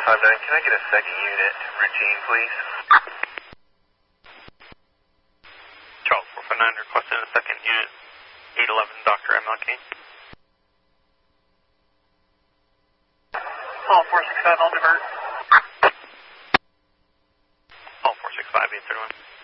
Can I get a second unit routine, please? Charles 459 requesting a second unit, 811 Dr. MLK. All 465, I'll divert. All 465, 831.